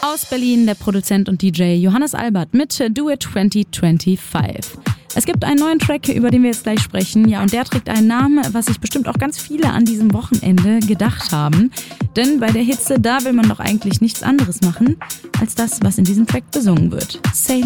Aus Berlin der Produzent und DJ Johannes Albert mit Do It 2025. Es gibt einen neuen Track, über den wir jetzt gleich sprechen. Ja, und der trägt einen Namen, was sich bestimmt auch ganz viele an diesem Wochenende gedacht haben. Denn bei der Hitze, da will man doch eigentlich nichts anderes machen, als das, was in diesem Track besungen wird. Say